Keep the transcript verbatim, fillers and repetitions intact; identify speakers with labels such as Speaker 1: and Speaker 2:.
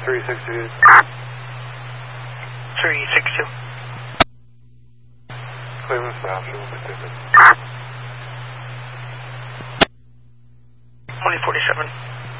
Speaker 1: three six two.
Speaker 2: three six two.
Speaker 1: Cleveland South, show me ticket.
Speaker 2: twenty forty-seven.